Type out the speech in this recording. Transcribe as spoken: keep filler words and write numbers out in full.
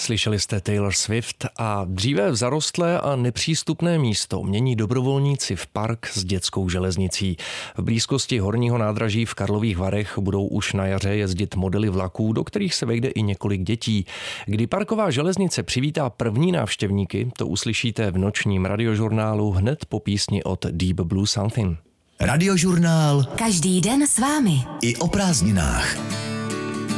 Slyšeli jste Taylor Swift a dříve zarostlé a nepřístupné místo mění dobrovolníci v park s dětskou železnicí. V blízkosti horního nádraží v Karlových Varech budou už na jaře jezdit modely vlaků, do kterých se vejde i několik dětí. Kdy parková železnice přivítá první návštěvníky, to uslyšíte v nočním radiožurnálu hned po písni od Deep Blue Something. Radiožurnál. Každý den s vámi. I o prázdninách.